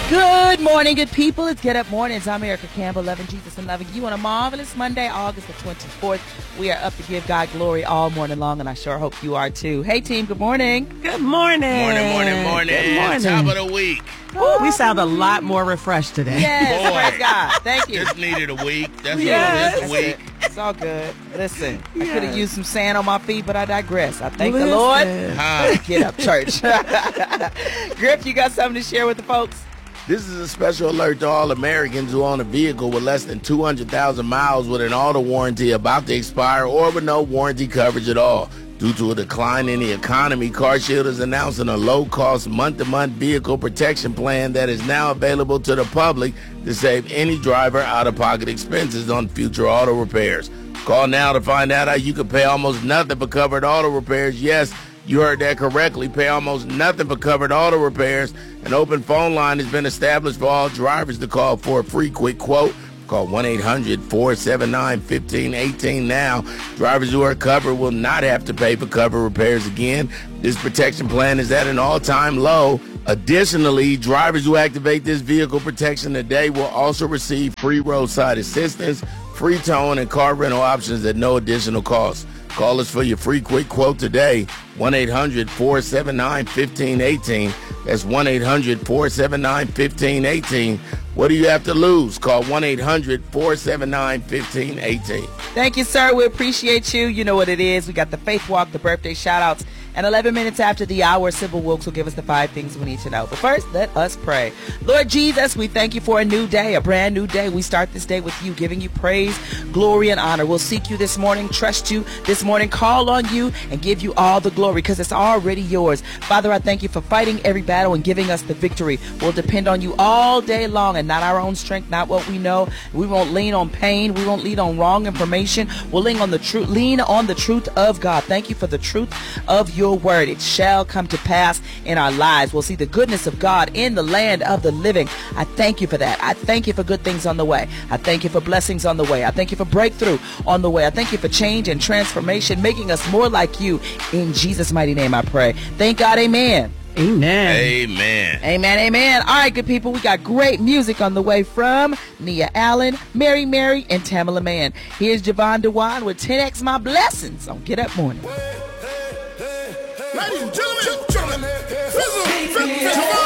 Good morning, good people. It's Get Up Mornings. I'm Erica Campbell, loving Jesus and loving you on a marvelous Monday, August the 24th. We are up to give God glory all morning long, and I sure hope you are too. Hey, team, good morning. Good morning. Morning. Good morning. Top of the week. Ooh, we sound a lot more refreshed today. Yes, Boy. praise God. Thank you. Just needed a week. That's Yes. what it is, a week. It's all good. Listen, I Yes. could have used some sand on my feet, but I digress. I thank the Listen. Lord. Huh. Get up, church. Griff, you got something to share with the folks? This is a special alert to all Americans who own a vehicle with less than 200,000 miles with an auto warranty about to expire or with no warranty coverage at all. Due to a decline in the economy, CarShield is announcing a low-cost month-to-month vehicle protection plan that is now available to the public to save any driver out-of-pocket expenses on future auto repairs. Call now to find out how you can pay almost nothing for covered auto repairs. Yes, you heard that correctly. Pay almost nothing for covered auto repairs. An open phone line has been established for all drivers to call for a free quick quote. Call 1-800-479-1518 now. Drivers who are covered will not have to pay for covered repairs again. This protection plan is at an all-time low. Additionally, drivers who activate this vehicle protection today will also receive free roadside assistance, free towing, and car rental options at no additional cost. Call us for your free quick quote today, 1-800-479-1518. That's 1-800-479-1518. What do you have to lose? Call 1-800-479-1518. Thank you, sir. We appreciate you. You know what it is. We got the Faith Walk, the birthday shout-outs, and 11 minutes after the hour, Sybil Wilkes will give us the 5 things we need to know. But first, let us pray. Lord Jesus, we thank you for a new day, a brand new day. We start this day with you, giving you praise, glory, and honor. We'll seek you this morning, trust you this morning, call on you, and give you all the glory because it's already yours. Father, I thank you for fighting every battle and giving us the victory. We'll depend on you all day long and not our own strength, not what we know. We won't lean on pain. We won't lean on wrong information. We'll lean on the truth of God. Thank you for the truth of your word. It shall come to pass in our lives. We'll see the goodness of God in the land of the living. I thank you for that. I thank you for good things on the way. I thank you for blessings on the way. I thank you for breakthrough on the way. I thank you for change and transformation, making us more like you. In Jesus' mighty name I pray. Thank God. Amen. Amen. Amen. Amen, amen. All right, good people, we got great music on the way from Nia Allen, Mary, and Tamala Mann. Here's Javon Dewan with 10X My Blessings on Get Up Morning. Ladies and gentlemen, Fizzle,